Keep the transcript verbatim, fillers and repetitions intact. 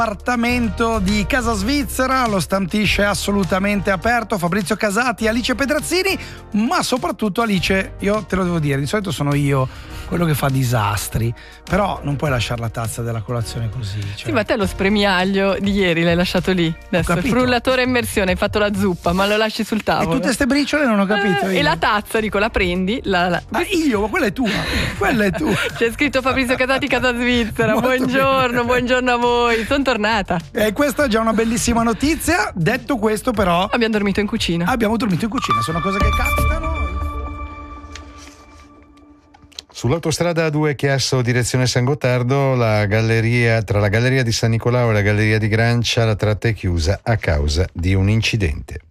Appartamento di Casa Svizzera, lo Stamtish è assolutamente aperto. Fabrizio Casati, Alice Pedrazzini, ma soprattutto Alice, io te lo devo dire, di solito sono io quello che fa disastri, però non puoi lasciare la tazza della colazione così, cioè. Sì, ma te lo spremiaglio di ieri l'hai lasciato lì. Adesso il frullatore a immersione, hai fatto la zuppa, ma lo lasci sul tavolo. E tutte ste briciole non ho capito. Eh, e la tazza, dico, la prendi? La, la... Ma io, ma quella è tua, quella è tua. C'è scritto Fabrizio Casati, Casa Svizzera. Molto buongiorno, bene. Buongiorno a voi. Sono tornata. E questa è già una bellissima notizia. Detto questo, però, abbiamo dormito in cucina. Abbiamo dormito in cucina, sono cose che capitano. Sull'autostrada A due Chiasso direzione San Gottardo, la galleria, tra la galleria di San Nicolao e la galleria di Grancia, la tratta è chiusa a causa di un incidente.